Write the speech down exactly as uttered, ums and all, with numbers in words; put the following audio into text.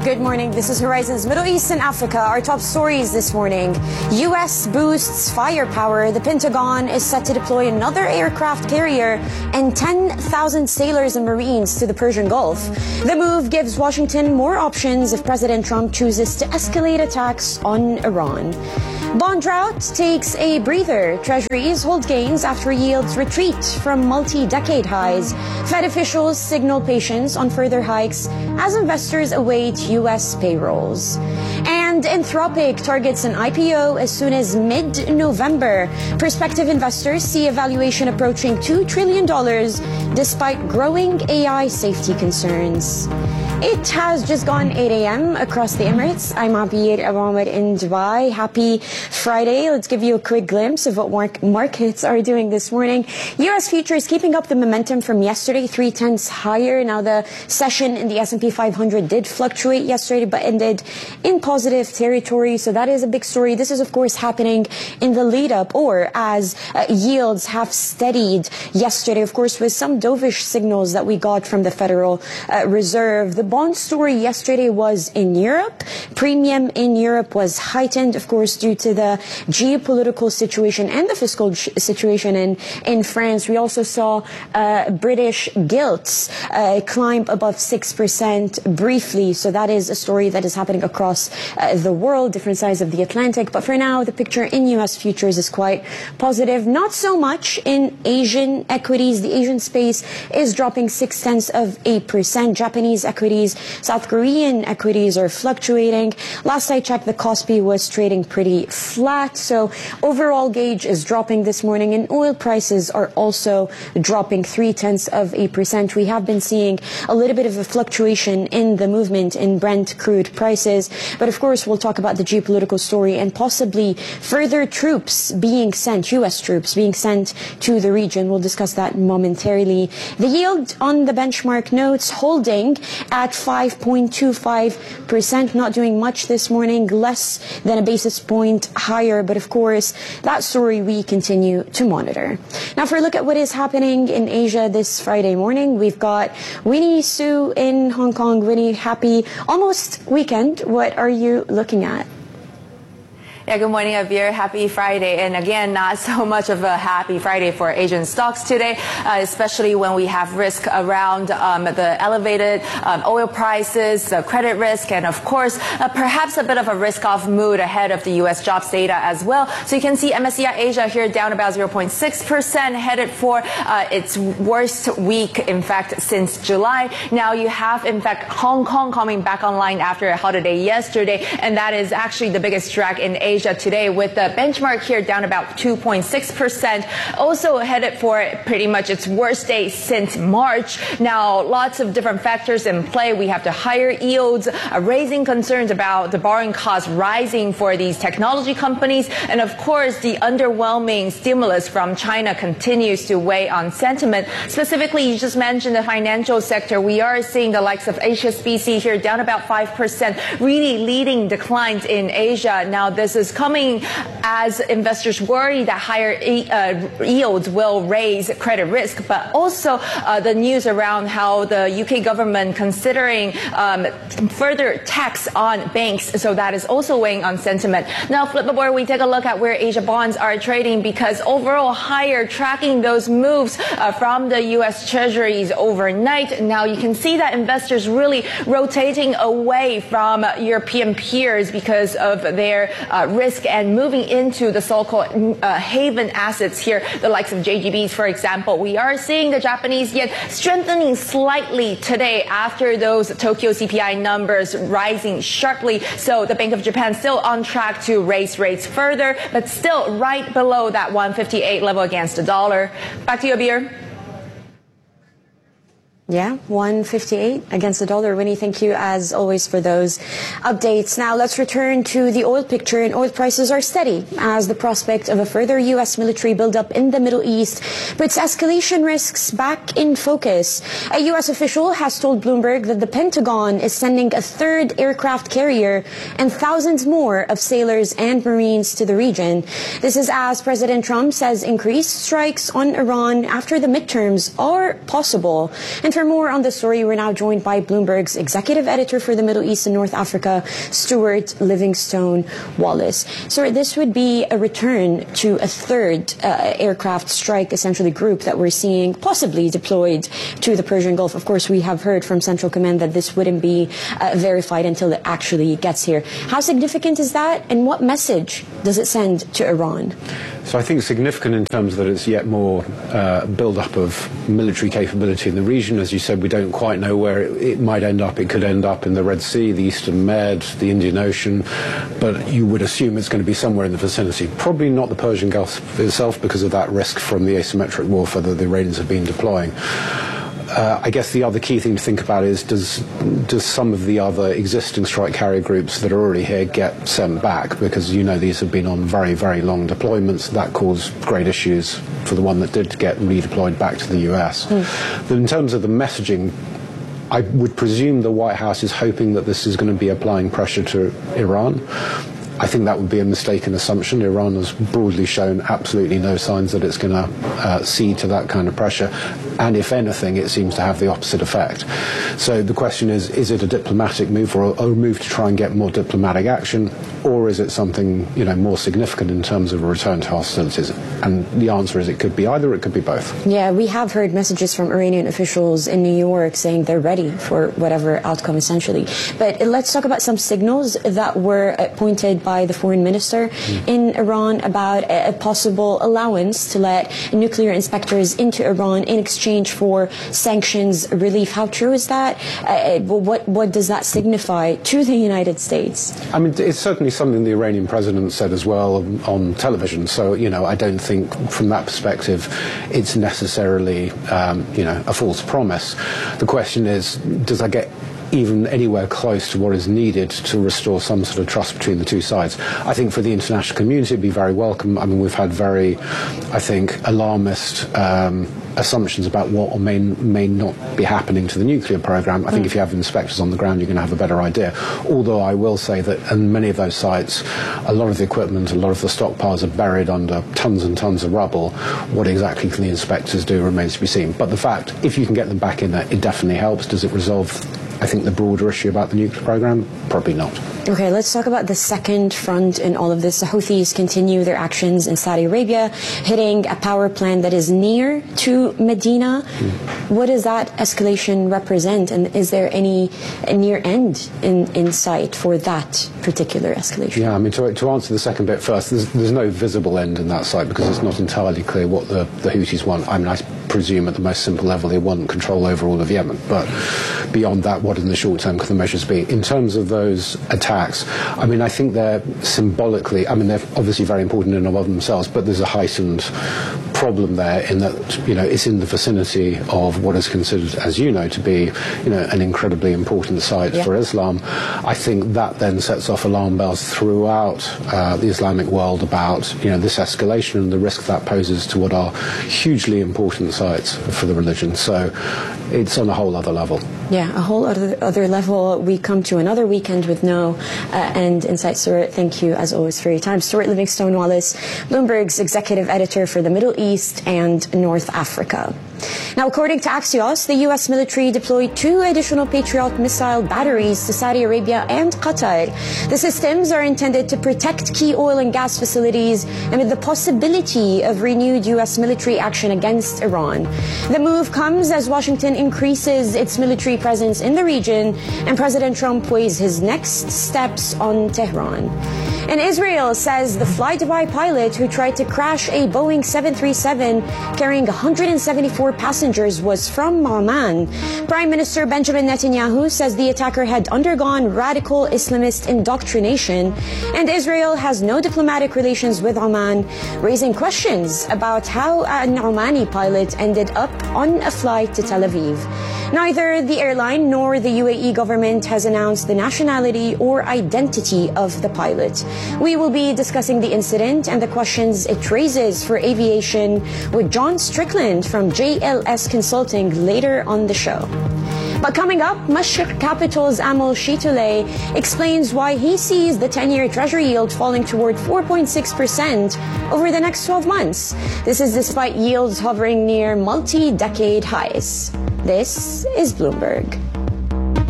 Good morning. This is Horizon's Middle East and Africa. Our top stories this morning. U S boosts firepower. The Pentagon is set to deploy another aircraft carrier and ten thousand sailors and Marines to the Persian Gulf. The move gives Washington more options if President Trump chooses to escalate attacks on Iran. Bond drought takes a breather. Treasuries hold gains after yields retreat from multi-decade highs. Fed officials signal patience on further hikes as investors await U S payrolls. And Anthropic targets an I P O as soon as mid-November. Prospective investors see a valuation approaching two trillion dollars despite growing A I safety concerns. It has just gone eight a.m. across the Emirates. I'm Abir Ahmed in Dubai. Happy Friday. Let's give you a quick glimpse of what mark- markets are doing this morning. U S futures keeping up the momentum from yesterday, three tenths higher. Now the session in the S and P five hundred did fluctuate yesterday, but ended in positive territory. So that is a big story. This is, of course, happening in the lead up or as uh, yields have steadied yesterday, of course, with some dovish signals that we got from the Federal uh, Reserve. The bond story yesterday was in Europe. Premium in Europe was heightened, of course, due to the geopolitical situation and the fiscal situation in, in France. We also saw uh, British gilts uh, climb above six percent briefly. So that is a story that is happening across uh, the world, different sides of the Atlantic. But for now, the picture in U S futures is quite positive. Not so much in Asian equities. The Asian space is dropping six tenths of eight percent. Japanese equities, South Korean equities are fluctuating. Last I checked, the Kospi was trading pretty flat. So overall gauge is dropping this morning, and oil prices are also dropping three tenths of eight percent. We have been seeing a little bit of a fluctuation in the movement in Brent crude prices. But of course, we'll talk about the geopolitical story and possibly further troops being sent, U S troops being sent to the region. We'll discuss that momentarily. The yield on the benchmark notes holding at five point two five percent, not doing much this morning, less than a basis point higher. But of course, that story we continue to monitor. Now, for a look at what is happening in Asia this Friday morning, we've got Winnie Su in Hong Kong. Winnie, happy almost weekend. What are you looking at? Yeah, good morning, Abir. Happy Friday. And again, not so much of a happy Friday for Asian stocks today, uh, especially when we have risk around um, the elevated um, oil prices, the credit risk, and of course, uh, perhaps a bit of a risk-off mood ahead of the U S jobs data as well. So you can see M S C I Asia here down about zero point six percent, headed for uh, its worst week, in fact, since July. Now you have, in fact, Hong Kong coming back online after a holiday yesterday, and that is actually the biggest drag in Asia today, with the benchmark here down about two point six percent, also headed for pretty much its worst day since March. Now, lots of different factors in play. We have the higher yields, uh, raising concerns about the borrowing costs rising for these technology companies. And of course, the underwhelming stimulus from China continues to weigh on sentiment. Specifically, you just mentioned the financial sector. We are seeing the likes of H S B C here down about five percent, really leading declines in Asia. Now, this is coming as investors worry that higher uh, yields will raise credit risk, but also uh, the news around how the U K government considering um, further tax on banks, so that is also weighing on sentiment. Now, flip over, we take a look at where Asia bonds are trading, because overall higher, tracking those moves uh, from the U S Treasuries overnight. Now you can see that investors really rotating away from European peers because of their uh, risk and moving into the so-called uh, haven assets here, the likes of J G Bs, for example. We are seeing the Japanese yen strengthening slightly today after those Tokyo C P I numbers rising sharply. So the Bank of Japan still on track to raise rates further, but still right below that one fifty-eight level against the dollar. Back to you, Abir. Yeah, one fifty-eight against the dollar. Winnie, thank you as always for those updates. Now let's return to the oil picture, and oil prices are steady as the prospect of a further U S military buildup in the Middle East puts escalation risks back in focus. A U S official has told Bloomberg that the Pentagon is sending a third aircraft carrier and thousands more of sailors and Marines to the region. This is as President Trump says increased strikes on Iran after the midterms are possible. And for more on the story, we're now joined by Bloomberg's executive editor for the Middle East and North Africa, Stuart Livingstone Wallace. So this would be a return to a third uh, aircraft strike, essentially, group that we're seeing possibly deployed to the Persian Gulf. Of course, we have heard from Central Command that this wouldn't be uh, verified until it actually gets here. How significant is that, and what message does it send to Iran? So I think significant in terms that it's yet more uh, build-up of military capability in the region. As you said, we don't quite know where it, it might end up. It could end up in the Red Sea, the Eastern Med, the Indian Ocean, but you would assume it's going to be somewhere in the vicinity. Probably not the Persian Gulf itself because of that risk from the asymmetric warfare that the Iranians have been deploying. Uh, I guess the other key thing to think about is does does some of the other existing strike carrier groups that are already here get sent back? Because, you know, these have been on very, very long deployments. That caused great issues for the one that did get redeployed back to the U S. Mm. But in terms of the messaging, I would presume the White House is hoping that this is going to be applying pressure to Iran. I think that would be a mistaken assumption. Iran has broadly shown absolutely no signs that it's going to uh, cede to that kind of pressure. And if anything, it seems to have the opposite effect. So the question is, is it a diplomatic move or a move to try and get more diplomatic action? Or is it something, you know, more significant in terms of a return to hostilities? And the answer is it could be either, it could be both. Yeah, we have heard messages from Iranian officials in New York saying they're ready for whatever outcome, essentially. But let's talk about some signals that were pointed by the foreign minister mm. in Iran about a possible allowance to let nuclear inspectors into Iran in exchange for sanctions relief. How true is that? Uh, what, what does that signify to the United States? I mean, it's certainly something the Iranian president said as well on television. So, you know, I don't think from that perspective it's necessarily, um, you know, a false promise. The question is, does that get even anywhere close to what is needed to restore some sort of trust between the two sides? I think for the international community it'd be very welcome. I mean, we've had very, I think, alarmist um, assumptions about what or may, may not be happening to the nuclear program. I think mm. if you have inspectors on the ground, you're going to have a better idea. Although I will say that in many of those sites, a lot of the equipment, a lot of the stockpiles are buried under tons and tons of rubble. What exactly can the inspectors do remains to be seen. But the fact, if you can get them back in there, it definitely helps. Does it resolve, I think, the broader issue about the nuclear program? Probably not. Okay, let's talk about the second front in all of this. The Houthis continue their actions in Saudi Arabia, hitting a power plant that is near to Medina. Mm. What does that escalation represent, and is there any near end in, in sight for that particular escalation? Yeah, I mean, to, to answer the second bit first, there's, there's no visible end in that sight because it's not entirely clear what the, the Houthis want. I mean, I presume at the most simple level they want control over all of Yemen, but beyond that, what in the short term can the measures be? In terms of those attacks, I mean, I think they're symbolically, I mean, they're obviously very important in and of themselves, but there's a heightened problem there in that, you know, it's in the vicinity of what is considered, as you know, to be, you know, an incredibly important site yeah. for Islam. I think that then sets off alarm bells throughout uh, the Islamic world about, you know, this escalation and the risk that poses to what are hugely important sites for the religion. So it's on a whole other level. Yeah, a whole other, other level. We come to another weekend with no uh, end in sight. Stuart, thank you as always for your time. Stuart Livingstone Wallace, Bloomberg's executive editor for the Middle East and North Africa. Now, according to Axios, the U S military deployed two additional Patriot missile batteries to Saudi Arabia and Qatar. The systems are intended to protect key oil and gas facilities amid the possibility of renewed U S military action against Iran. The move comes as Washington increases its military presence in the region and President Trump weighs his next steps on Tehran. And Israel says the fly-Dubai pilot who tried to crash a Boeing seven thirty-seven carrying one hundred seventy-four passengers was from Oman. Prime Minister Benjamin Netanyahu says the attacker had undergone radical Islamist indoctrination, and Israel has no diplomatic relations with Oman, raising questions about how an Omani pilot ended up on a flight to Tel Aviv. Neither the airline nor the U A E government has announced the nationality or identity of the pilot. We will be discussing the incident and the questions it raises for aviation with John Strickland from J L S Consulting later on the show. But coming up, Mashriq Capital's Amol Shitole explains why he sees the ten-year Treasury yield falling toward four point six percent over the next twelve months. This is despite yields hovering near multi-decade highs. This is Bloomberg.